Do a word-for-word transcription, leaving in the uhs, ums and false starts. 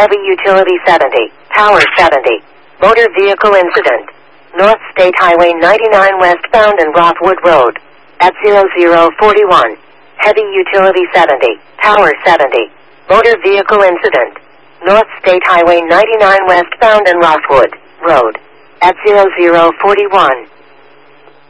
Heavy Utility seventy, Power seventy, Motor Vehicle Incident. North State Highway ninety-nine westbound and Rockwood Road. At zero zero forty-one. Heavy Utility seventy, Power seventy, Motor Vehicle Incident. North State Highway ninety-nine westbound and Rockwood Road. At zero zero forty-one.